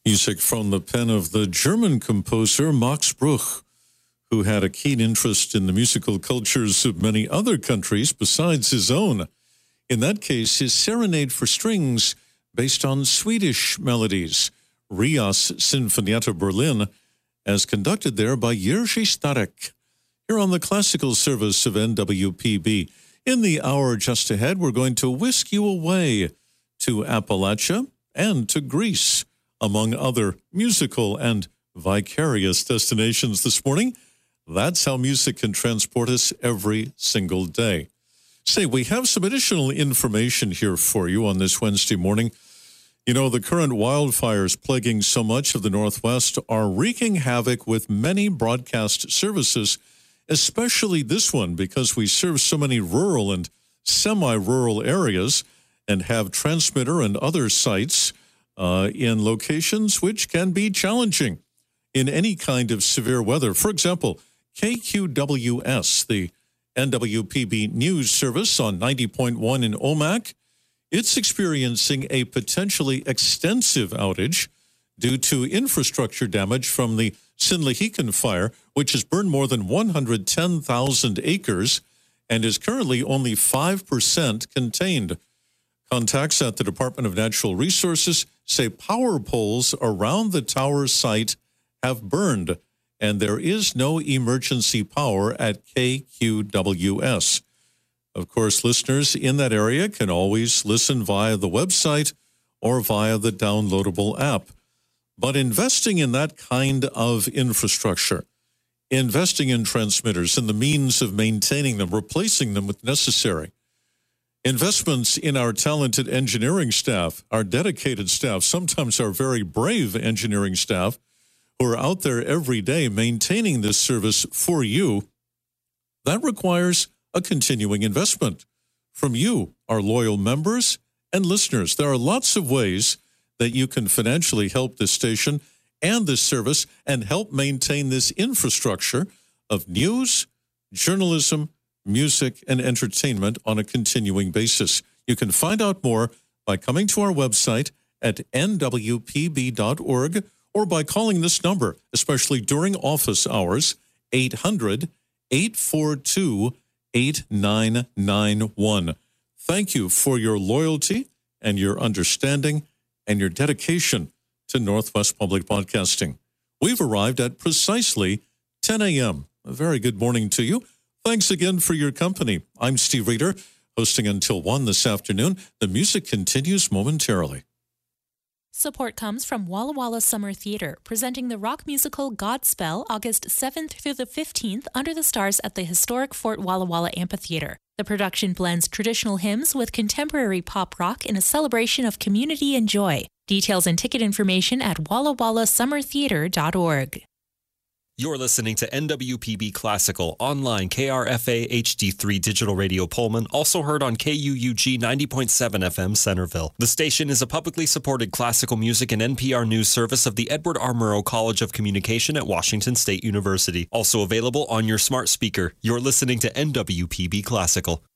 Music from the pen of the German composer Max Bruch, who had a keen interest in the musical cultures of many other countries besides his own. In that case, his Serenade for Strings, based on Swedish melodies, Rias Sinfonietta Berlin, as conducted there by Jerzy Starek, here on the classical service of NWPB. In the hour just ahead, we're going to whisk you away to Appalachia and to Greece, among other musical and vicarious destinations this morning. That's how music can transport us every single day. Say, we have some additional information here for you on this Wednesday morning. You know, the current wildfires plaguing so much of the Northwest are wreaking havoc with many broadcast services, especially this one, because we serve so many rural and semi-rural areas and have transmitter and other sites in locations which can be challenging in any kind of severe weather. For example, KQWS, the NWPB news service on 90.1 in Omak, it's experiencing a potentially extensive outage due to infrastructure damage from the Sinlahican fire, which has burned more than 110,000 acres and is currently only 5% contained. Contacts at the Department of Natural Resources say power poles around the tower site have burned, and there is no emergency power at KQWS. Of course, listeners in that area can always listen via the website or via the downloadable app. But investing in that kind of infrastructure, investing in transmitters and the means of maintaining them, replacing them if necessary, investments in our talented engineering staff, our dedicated staff, sometimes our very brave engineering staff, who are out there every day maintaining this service for you, that requires a continuing investment from you, our loyal members and listeners. There are lots of ways that you can financially help this station and this service and help maintain this infrastructure of news, journalism, music, and entertainment on a continuing basis. You can find out more by coming to our website at nwpb.org or by calling this number, especially during office hours, 800-842-8991. Thank you for your loyalty and your understanding and your dedication to Northwest Public Broadcasting. We've arrived at precisely 10 a.m. A very good morning to you. Thanks again for your company. I'm Steve Reeder, hosting until 1 this afternoon. The music continues momentarily. Support comes from Walla Walla Summer Theater, presenting the rock musical Godspell August 7th through the 15th under the stars at the historic Fort Walla Walla Amphitheater. The production blends traditional hymns with contemporary pop rock in a celebration of community and joy. Details and ticket information at wallawallasummertheater.org. You're listening to NWPB Classical, online KRFA HD3 Digital Radio Pullman, also heard on KUUG 90.7 FM Centerville. The station is a publicly supported classical music and NPR news service of the Edward R. Murrow College of Communication at Washington State University. Also available on your smart speaker. You're listening to NWPB Classical.